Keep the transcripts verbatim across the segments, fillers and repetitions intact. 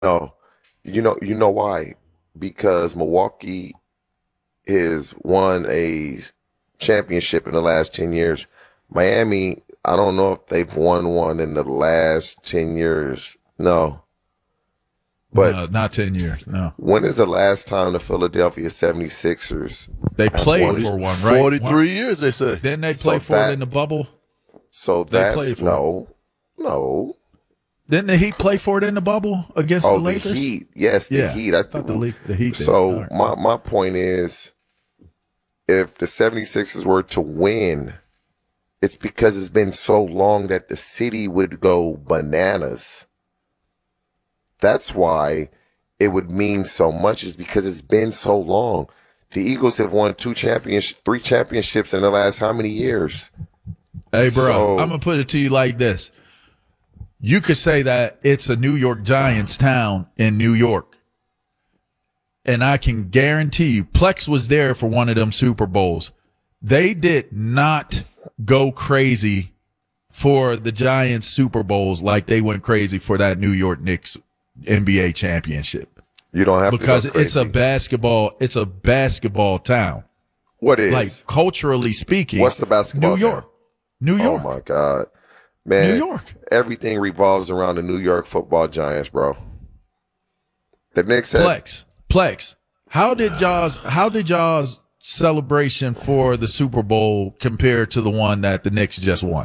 No, you know, you know why? Because Milwaukee has won a championship in the last ten years. Miami, I don't know if they've won one in the last ten years. No. But no, not ten years. No. When is the last time the Philadelphia seventy-sixers they played won? for one, right? forty-three years, they say. Didn't they So play for that- it in the bubble? So They that's played for no, no. Didn't the Heat play for it in the bubble against Oh, the the Lakers? Heat. Yes, the Yeah, Heat. I I thought the, Le- the Heat did. So All right. my, my point is, if the seventy-sixers were to win, it's because it's been so long that the city would go bananas. That's why it would mean so much, is because it's been so long. The Eagles have won two champions, three championships in the last how many years? Hey, bro, So- I'm going to put it to you like this. You could say that it's a New York Giants town in New York. And I can guarantee you, Plex was there for one of them Super Bowls. They did not go crazy for the Giants Super Bowls like they went crazy for that New York Knicks N B A championship. You don't have Because to go it's a crazy. basketball, it's a basketball town. What is? Like culturally speaking. What's the basketball New York. town? New York. Oh my God, man! New York. Everything revolves around the New York Football Giants, bro. The Knicks had Plex. Plex. How did y'all's how did y'all's celebration for the Super Bowl compare to the one that the Knicks just won?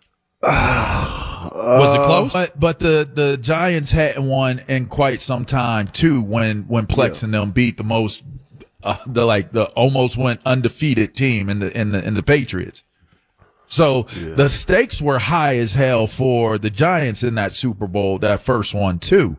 Was it close? But, but the, the Giants hadn't won in quite some time too. When when Plex and them beat the most, uh, the like the almost went undefeated team in the in the in the Patriots. So the stakes were high as hell for the Giants in that Super Bowl, that first one too.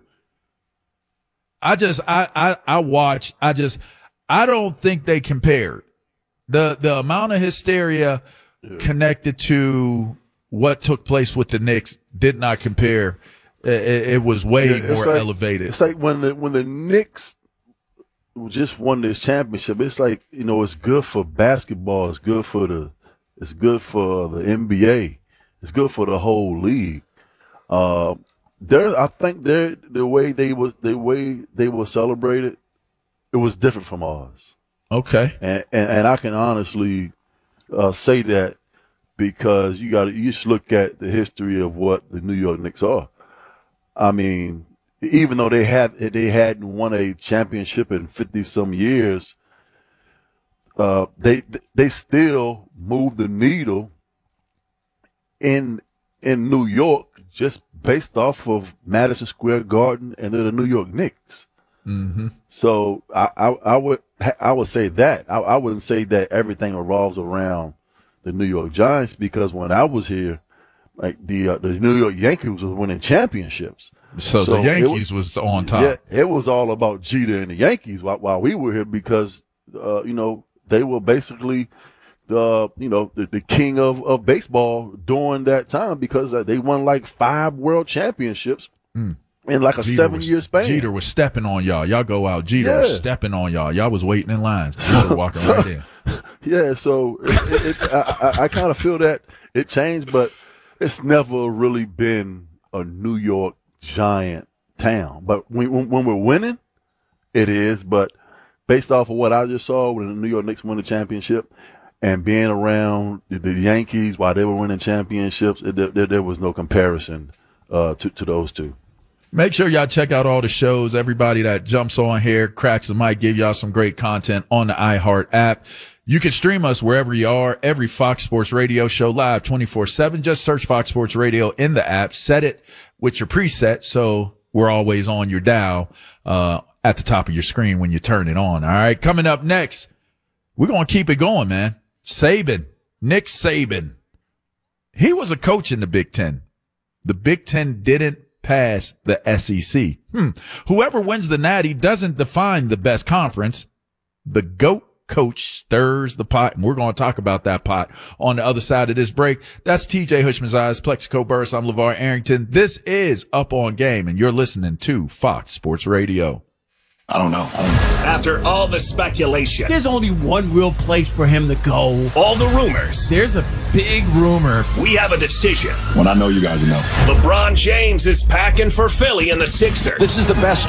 I just I I I watched. I just I don't think they compared. The the amount of hysteria connected to what took place with the Knicks did not compare. It, it was way Yeah, it's more like- elevated. It's like when the when the Knicks just won this championship. It's like, you know, it's good for basketball. It's good for the it's good for the N B A. It's good for the whole league. Uh, there, I think there the way they was the way they were celebrated, it was different from ours. Okay. And and, and I can honestly uh, say that because you got to you just look at the history of what the New York Knicks are. I mean, even though they had they hadn't won a championship in fifty some years, uh, they they still moved the needle in in New York just based off of Madison Square Garden and the New York Knicks. Mm-hmm. So I, I, I would I would say that I, I wouldn't say that everything revolves around the New York Giants, because when I was here, like the uh, the New York Yankees was winning championships. So, So the it Yankees was, on top. Yeah, it was all about Jeter and the Yankees while, while we were here, because uh, you know they were basically the you know the, the king of, of baseball during that time, because uh, they won like five world championships Mm. in like a Jeter seven was- year span. Jeter was stepping on y'all. Y'all go out. Jeter was Yeah. stepping on y'all. Y'all was waiting in lines. Jeter walking right in. Yeah, so it, it, it, I, I, I kind of feel that it changed, but it's never really been a New York Giant town. But when, when, when we're winning, it is. But based off of what I just saw when the New York Knicks won the championship and being around the, the Yankees while they were winning championships, it, there, there was no comparison uh, to, to those two. Make sure y'all check out all the shows. Everybody that jumps on here, cracks the mic, give y'all some great content on the iHeart app. You can stream us wherever you are. Every Fox Sports Radio show live twenty-four seven. Just search Fox Sports Radio in the app. Set it with your preset so we're always on your dial uh, at the top of your screen when you turn it on. All right. Coming up next, we're going to keep it going, man. Saban, Nick Saban. He was a coach in the Big Ten. The Big Ten didn't pass the S E C. Hmm. Whoever wins the Natty doesn't define the best conference. The GOAT coach stirs the pot, and we're going to talk about that pot on the other side of this break. That's T J Hushman's Eyes, Plexico Burris. I'm LeVar Arrington. This is Up on Game, and you're listening to Fox Sports Radio. I don't know. I don't know. After all the speculation, there's only one real place for him to go. all the rumors, There's a big rumor. we have a decision. When I know, you guys know. LeBron James is packing for Philly and the Sixers. This is the best